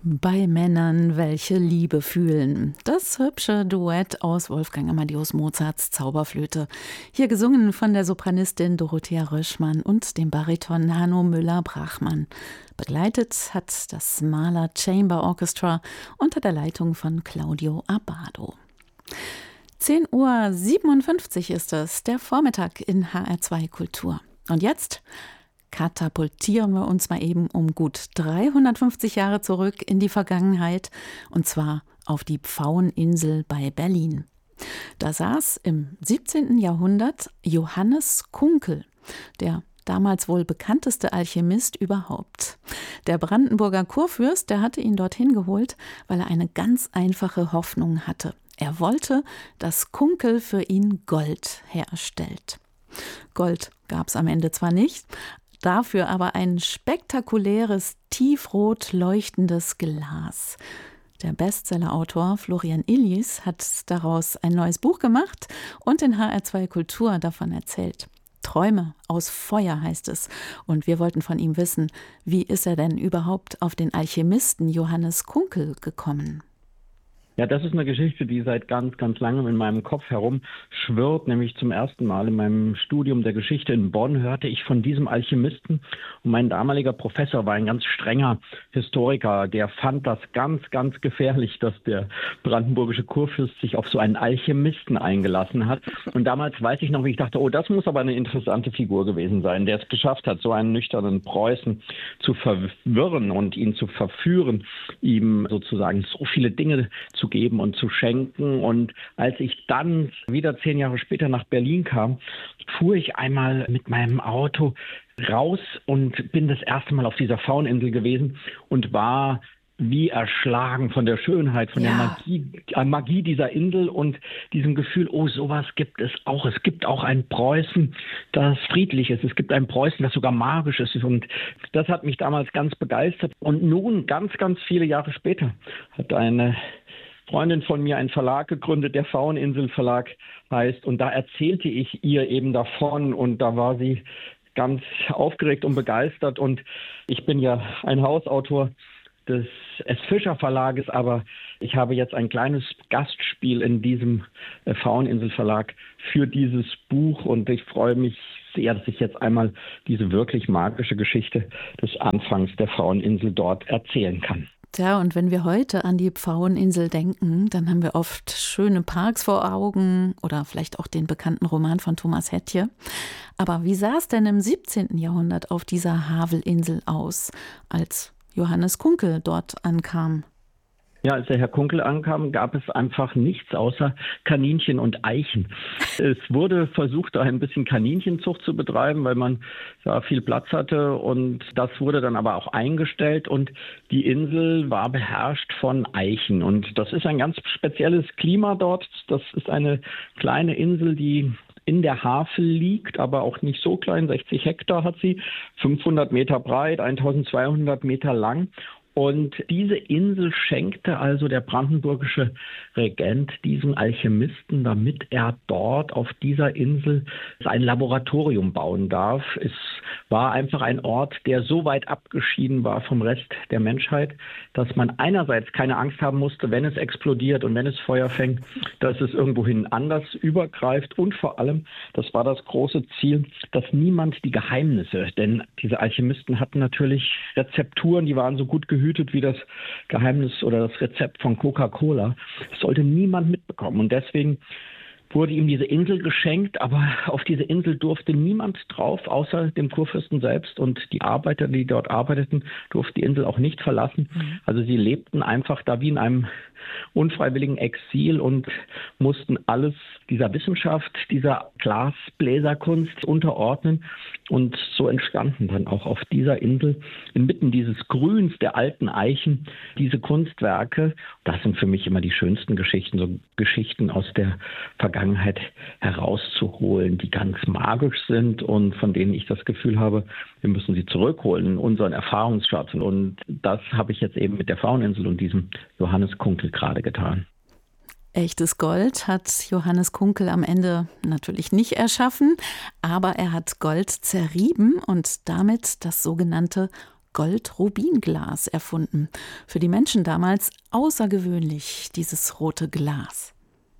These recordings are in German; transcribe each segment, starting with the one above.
Bei Männern, welche Liebe fühlen. Das hübsche Duett aus Wolfgang Amadeus Mozarts Zauberflöte. Hier gesungen von der Sopranistin Dorothea Röschmann und dem Bariton Hanno Müller-Brachmann. Begleitet hat das Mahler Chamber Orchestra unter der Leitung von Claudio Abbado. 10:57 Uhr ist es, der Vormittag in HR2 Kultur. Und jetzt katapultieren wir uns mal eben um gut 350 Jahre zurück in die Vergangenheit, und zwar auf die Pfaueninsel bei Berlin. Da saß im 17. Jahrhundert Johannes Kunkel, der damals wohl bekannteste Alchemist überhaupt. Der Brandenburger Kurfürst, der hatte ihn dorthin geholt, weil er eine ganz einfache Hoffnung hatte. Er wollte, dass Kunkel für ihn Gold herstellt. Gold gab es am Ende zwar nicht, dafür aber ein spektakuläres, tiefrot leuchtendes Glas. Der Bestsellerautor Florian Illies hat daraus ein neues Buch gemacht und in HR2 Kultur davon erzählt. Träume aus Feuer heißt es. Und wir wollten von ihm wissen, wie ist er denn überhaupt auf den Alchemisten Johannes Kunkel gekommen? Ja, das ist eine Geschichte, die seit ganz, ganz langem in meinem Kopf herumschwirrt. Nämlich zum ersten Mal in meinem Studium der Geschichte in Bonn hörte ich von diesem Alchemisten. Und mein damaliger Professor war ein ganz strenger Historiker. Der fand das ganz, ganz gefährlich, dass der brandenburgische Kurfürst sich auf so einen Alchemisten eingelassen hat. Und damals weiß ich noch, wie ich dachte, oh, das muss aber eine interessante Figur gewesen sein, der es geschafft hat, so einen nüchternen Preußen zu verwirren und ihn zu verführen, ihm sozusagen so viele Dinge zu geben und zu schenken. Und als ich dann wieder 10 Jahre später nach Berlin kam, fuhr ich einmal mit meinem Auto raus und bin das erste Mal auf dieser Pfaueninsel gewesen und war wie erschlagen von der Schönheit, von der Magie dieser Insel und diesem Gefühl, oh, sowas gibt es auch. Es gibt auch ein Preußen, das friedlich ist. Es gibt ein Preußen, das sogar magisch ist. Und das hat mich damals ganz begeistert. Und nun, ganz, ganz viele Jahre später, hat eine Freundin von mir einen Verlag gegründet, der Pfaueninsel Verlag heißt. Und da erzählte ich ihr eben davon und da war sie ganz aufgeregt und begeistert. Und ich bin ja ein Hausautor des S. Fischer Verlages, aber ich habe jetzt ein kleines Gastspiel in diesem Pfaueninsel Verlag für dieses Buch und ich freue mich sehr, dass ich jetzt einmal diese wirklich magische Geschichte des Anfangs der Pfaueninsel dort erzählen kann. Tja, und wenn wir heute an die Pfaueninsel denken, dann haben wir oft schöne Parks vor Augen oder vielleicht auch den bekannten Roman von Thomas Hettje. Aber wie sah es denn im 17. Jahrhundert auf dieser Havelinsel aus, als Johannes Kunkel dort ankam? Ja, als der Herr Kunkel ankam, gab es einfach nichts außer Kaninchen und Eichen. Es wurde versucht, da ein bisschen Kaninchenzucht zu betreiben, weil man da viel Platz hatte und das wurde dann aber auch eingestellt und die Insel war beherrscht von Eichen und das ist ein ganz spezielles Klima dort. Das ist eine kleine Insel, die in der Havel liegt, aber auch nicht so klein, 60 Hektar hat sie, 500 Meter breit, 1200 Meter lang. Und diese Insel schenkte also der brandenburgische Regent diesem Alchemisten, damit er dort auf dieser Insel ein Laboratorium bauen darf. Es war einfach ein Ort, der so weit abgeschieden war vom Rest der Menschheit, dass man einerseits keine Angst haben musste, wenn es explodiert und wenn es Feuer fängt, dass es irgendwohin anders übergreift. Und vor allem, das war das große Ziel, dass niemand die Geheimnisse, denn diese Alchemisten hatten natürlich Rezepturen, die waren so gut gehütet wie das Geheimnis oder das Rezept von Coca-Cola. Das sollte niemand mitbekommen. Und deswegen wurde ihm diese Insel geschenkt, aber auf diese Insel durfte niemand drauf, außer dem Kurfürsten selbst. Und die Arbeiter, die dort arbeiteten, durften die Insel auch nicht verlassen. Also sie lebten einfach da wie in einem unfreiwilligen Exil und mussten alles dieser Wissenschaft, dieser Glasbläserkunst unterordnen. Und so entstanden dann auch auf dieser Insel inmitten dieses Grüns der alten Eichen diese Kunstwerke. Das sind für mich immer die schönsten Geschichten, so Geschichten aus der Vergangenheit herauszuholen, die ganz magisch sind und von denen ich das Gefühl habe, wir müssen sie zurückholen in unseren Erfahrungsschatz. Und das habe ich jetzt eben mit der Pfaueninsel und diesem Johannes Kunkel gerade getan. Echtes Gold hat Johannes Kunkel am Ende natürlich nicht erschaffen, aber er hat Gold zerrieben und damit das sogenannte Gold-Rubinglas erfunden. Für die Menschen damals außergewöhnlich, dieses rote Glas.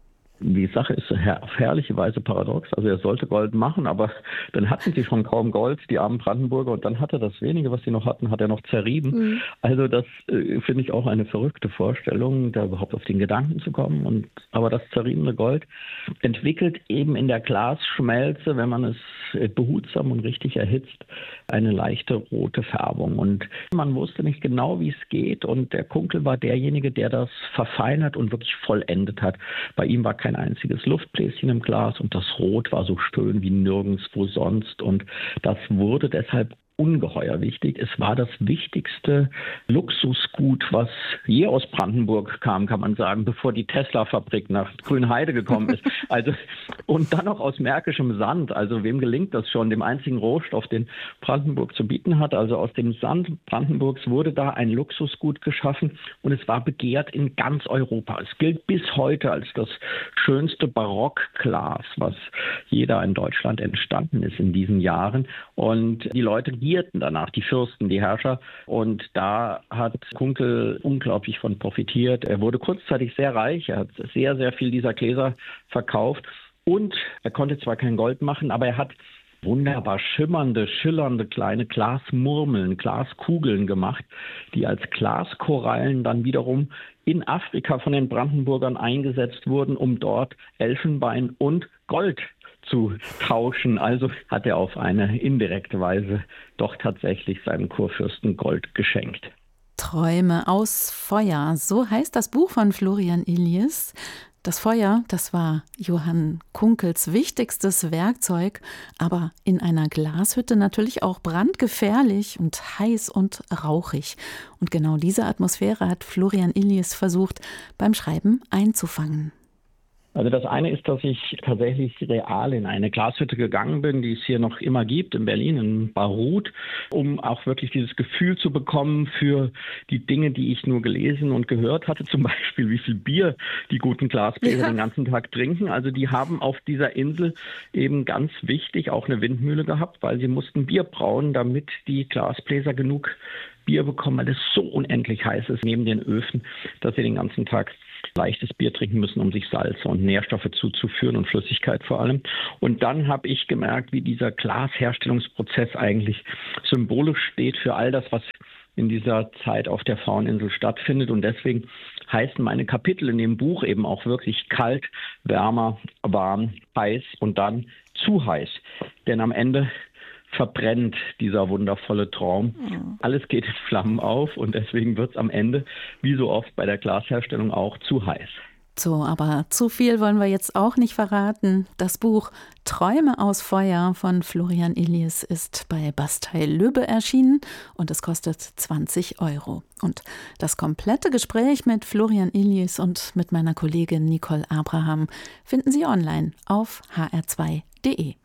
Die Sache ist auf herrliche Weise paradox. Also er sollte Gold machen, aber dann hatten sie schon kaum Gold, die armen Brandenburger. Und dann hat er das wenige, was sie noch hatten, hat er noch zerrieben. Mhm. Also das finde ich auch eine verrückte Vorstellung, da überhaupt auf den Gedanken zu kommen. Aber das zerriebene Gold entwickelt eben in der Glasschmelze, wenn man es behutsam und richtig erhitzt, eine leichte rote Färbung. Und man wusste nicht genau, wie es geht. Und der Kunkel war derjenige, der das verfeinert und wirklich vollendet hat. Bei ihm war kein einziges Luftbläschen im Glas und das Rot war so schön wie nirgendwo sonst. Und das wurde deshalb ungeheuer wichtig. Es war das wichtigste Luxusgut, was je aus Brandenburg kam, kann man sagen, bevor die Tesla-Fabrik nach Grünheide gekommen ist. Also, und dann noch aus märkischem Sand. Also wem gelingt das schon, dem einzigen Rohstoff, den Brandenburg zu bieten hat? Also aus dem Sand Brandenburgs wurde da ein Luxusgut geschaffen und es war begehrt in ganz Europa. Es gilt bis heute als das schönste Barockglas, was jeder in Deutschland entstanden ist in diesen Jahren. Und die Leute gierten danach, die Fürsten, die Herrscher. Und da hat Kunkel unglaublich von profitiert. Er wurde kurzzeitig sehr reich. Er hat sehr, sehr viel dieser Gläser verkauft. Und er konnte zwar kein Gold machen, aber er hat wunderbar schimmernde, schillernde kleine Glasmurmeln, Glaskugeln gemacht, die als Glaskorallen dann wiederum in Afrika von den Brandenburgern eingesetzt wurden, um dort Elfenbein und Gold zu tauschen. Also hat er auf eine indirekte Weise doch tatsächlich seinem Kurfürsten Gold geschenkt. Träume aus Feuer, so heißt das Buch von Florian Illies. Das Feuer, das war Johann Kunkels wichtigstes Werkzeug, aber in einer Glashütte natürlich auch brandgefährlich und heiß und rauchig. Und genau diese Atmosphäre hat Florian Illies versucht, beim Schreiben einzufangen. Also das eine ist, dass ich tatsächlich real in eine Glashütte gegangen bin, die es hier noch immer gibt, in Berlin, in Baruth, um auch wirklich dieses Gefühl zu bekommen für die Dinge, die ich nur gelesen und gehört hatte. Zum Beispiel, wie viel Bier die guten Glasbläser den ganzen Tag trinken. Also die haben auf dieser Insel eben ganz wichtig auch eine Windmühle gehabt, weil sie mussten Bier brauen, damit die Glasbläser genug Bier bekommen, weil es so unendlich heiß ist neben den Öfen, dass sie den ganzen Tag leichtes Bier trinken müssen, um sich Salze und Nährstoffe zuzuführen und Flüssigkeit vor allem. Und dann habe ich gemerkt, wie dieser Glasherstellungsprozess eigentlich symbolisch steht für all das, was in dieser Zeit auf der Fraueninsel stattfindet. Und deswegen heißen meine Kapitel in dem Buch eben auch wirklich kalt, wärmer, warm, heiß und dann zu heiß. Denn am Ende verbrennt dieser wundervolle Traum. Alles geht in Flammen auf und deswegen wird es am Ende, wie so oft bei der Glasherstellung, auch zu heiß. So, aber zu viel wollen wir jetzt auch nicht verraten. Das Buch Träume aus Feuer von Florian Illies ist bei Bastei Lübbe erschienen und es kostet 20 €. Und das komplette Gespräch mit Florian Illies und mit meiner Kollegin Nicole Abraham finden Sie online auf hr2.de.